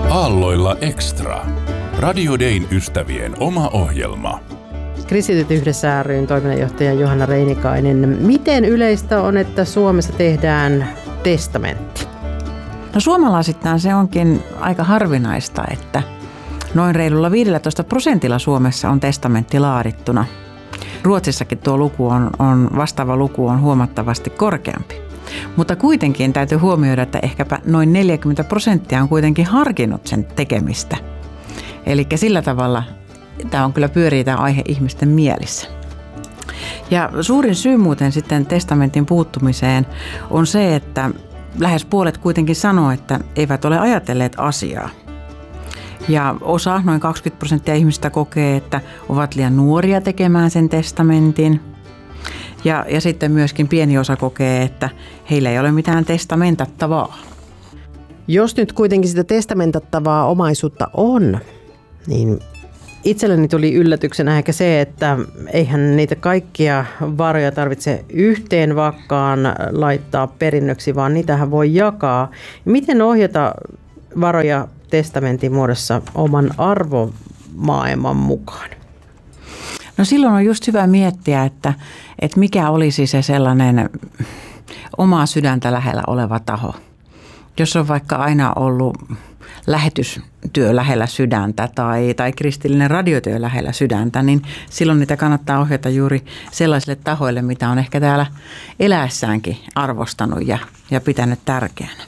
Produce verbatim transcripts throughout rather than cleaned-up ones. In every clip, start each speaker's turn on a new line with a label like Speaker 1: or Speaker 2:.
Speaker 1: Aalloilla Extra. Radio Dayn ystävien oma ohjelma.
Speaker 2: Kristityt yhdessä ry:n toiminnanjohtaja Johanna Reinikainen. Miten yleistä on, että Suomessa tehdään testamentti?
Speaker 3: No suomalaisittain se onkin aika harvinaista, että noin reilulla viisitoista prosentilla Suomessa on testamentti laadittuna. Ruotsissakin tuo luku on, on, vastaava luku on huomattavasti korkeampi. Mutta kuitenkin täytyy huomioida, että ehkäpä noin neljäkymmentä prosenttia on kuitenkin harkinnut sen tekemistä. Eli sillä tavalla tämä on kyllä pyörii tämä aihe ihmisten mielissä. Ja suurin syy muuten sitten testamentin puuttumiseen on se, että lähes puolet kuitenkin sanoo, että eivät ole ajatelleet asiaa. Ja osa, noin kaksikymmentä prosenttia ihmistä kokee, että ovat liian nuoria tekemään sen testamentin. Ja, ja sitten myöskin pieni osa kokee, että heillä ei ole mitään testamentattavaa.
Speaker 2: Jos nyt kuitenkin sitä testamentattavaa omaisuutta on, niin itselleni tuli yllätyksenä ehkä se, että eihän niitä kaikkia varoja tarvitse yhteen vakkaan laittaa perinnöksi, vaan niitähän voi jakaa. Miten ohjata varoja testamentin muodossa oman arvomaailman mukaan?
Speaker 3: No silloin on just hyvä miettiä, että, että mikä olisi se sellainen omaa sydäntä lähellä oleva taho. Jos on vaikka aina ollut lähetystyö lähellä sydäntä tai, tai kristillinen radiotyö lähellä sydäntä, niin silloin niitä kannattaa ohjata juuri sellaisille tahoille, mitä on ehkä täällä eläessäänkin arvostanut ja, ja pitänyt tärkeänä.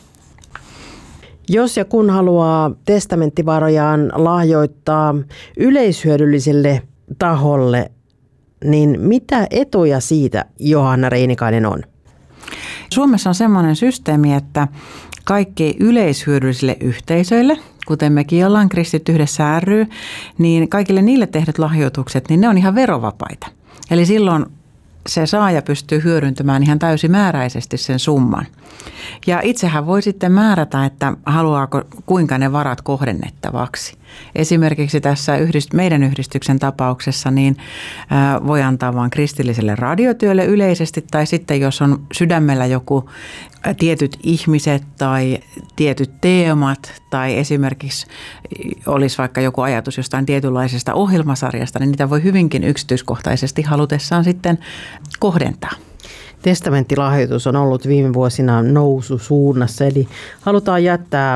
Speaker 2: Jos ja kun haluaa testamenttivarojaan lahjoittaa yleishyödylliselle taholle, niin mitä etuja siitä Johanna Reinikainen on?
Speaker 3: Suomessa on semmoinen systeemi, että kaikki yleishyödyllisille yhteisöille, kuten mekin ollaan Kristityt yhdessä ry, niin kaikille niille tehdyt lahjoitukset, niin ne on ihan verovapaita. Eli silloin se saaja pystyy hyödyntämään ihan täysimääräisesti sen summan. Ja itsehän voi sitten määrätä, että haluaako kuinka ne varat kohdennettavaksi. Esimerkiksi tässä yhdist- meidän yhdistyksen tapauksessa niin ää, voi antaa vain kristilliselle radiotyölle yleisesti tai sitten jos on sydämellä joku ää, tietyt ihmiset tai tietyt teemat tai esimerkiksi olisi vaikka joku ajatus jostain tietynlaisesta ohjelmasarjasta, niin niitä voi hyvinkin yksityiskohtaisesti halutessaan sitten kohdentaa.
Speaker 2: Testamenttilahjoitus on ollut viime vuosina noususuunnassa, eli halutaan jättää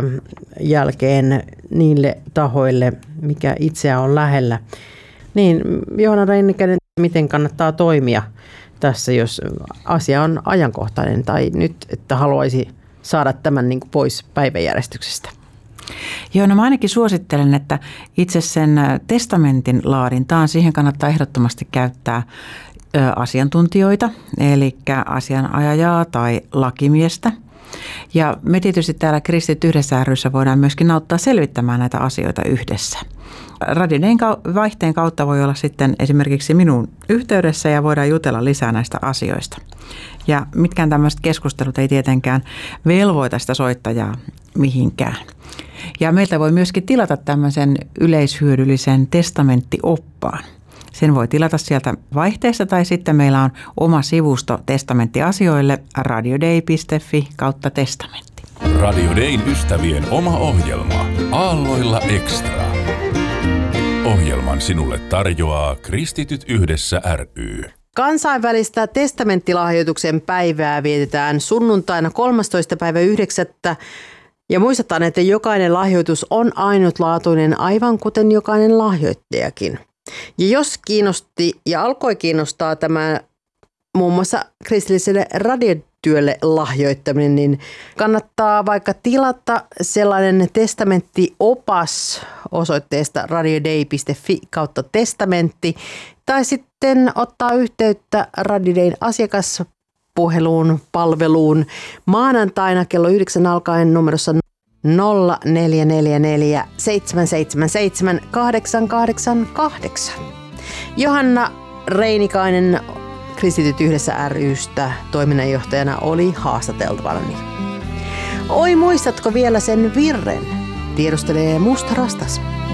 Speaker 2: jälkeen niille tahoille, mikä itseä on lähellä. Niin, Johanna Reinikainen, miten kannattaa toimia tässä, jos asia on ajankohtainen tai nyt, että haluaisi saada tämän niin kuin pois päiväjärjestyksestä?
Speaker 3: Joo, no mä ainakin suosittelen, että itse sen testamentin laadintaan siihen kannattaa ehdottomasti käyttää asiantuntijoita, eli asianajajaa tai lakimiestä. Ja me tietysti täällä Kristityt yhdessä ry:ssä voidaan myöskin auttaa selvittämään näitä asioita yhdessä. Radio Dayn vaihteen kautta voi olla sitten esimerkiksi minun yhteydessä ja voidaan jutella lisää näistä asioista. Ja mitkään tämmöiset keskustelut ei tietenkään velvoita sitä soittajaa mihinkään. Ja meiltä voi myöskin tilata tämmöisen yleishyödyllisen testamenttioppaan. Sen voi tilata sieltä vaihteesta tai sitten meillä on oma sivusto testamenttiasioille radioday piste fi kautta testamentti.
Speaker 1: Radio Dayn ystävien oma ohjelma Aalloilla Extra. Ohjelman sinulle tarjoaa Kristityt yhdessä ry.
Speaker 2: Kansainvälistä testamenttilahjoituksen päivää vietetään sunnuntaina kolmastoista päivä yhdeksättä. Ja muistetaan, että jokainen lahjoitus on ainutlaatuinen, aivan kuten jokainen lahjoittajakin. Ja jos kiinnosti ja alkoi kiinnostaa tämä muun muassa kristilliselle radiotyölle lahjoittaminen, niin kannattaa vaikka tilata sellainen testamenttiopas osoitteesta radioday piste fi kautta testamentti tai sitten ottaa yhteyttä Radio Dayn asiakaspuheluun palveluun maanantaina kello yhdeksän alkaen numerossa nolla neljä neljä neljä seitsemän seitsemän seitsemän kahdeksan kahdeksan kahdeksan. Johanna Reinikainen Kristityt yhdessä ry:stä toiminnanjohtajana oli haastateltavani. Oi, muistatko vielä sen virren? Tiedustelee Musta Rastas.